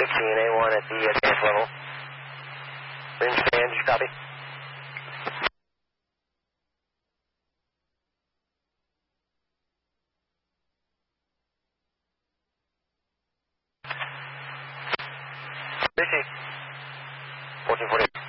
15A1 at the advanced level. Range command, did you copy? Rishi, 1440.